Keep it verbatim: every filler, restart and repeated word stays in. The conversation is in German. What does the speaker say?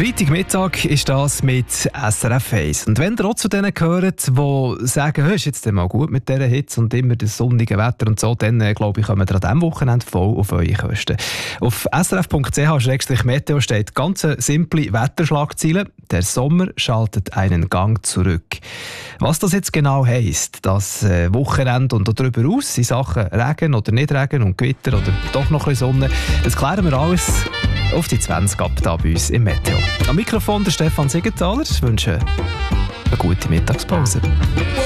Freitagmittag ist das mit S R F eins. Und wenn ihr auch zu denen gehört, die sagen, hey, ist jetzt mal gut mit dieser Hitze und immer das sonnige Wetter und so, dann äh, glaube ich, kommen wir an diesem Wochenende voll auf eure Kosten. Auf s r f punkt c h slash meteo steht ganz simple Wetterschlagziele. Der Sommer schaltet einen Gang zurück. Was das jetzt genau heisst, das äh, Wochenende und darüber aus, in Sachen Regen oder nicht Regen und Gewitter oder doch noch ein bisschen Sonne, das klären wir alles auf die zwanzig ab da bei uns im Meteo. Am Mikrofon der Stefan Siegenthaler. Ich wünsche eine gute Mittagspause.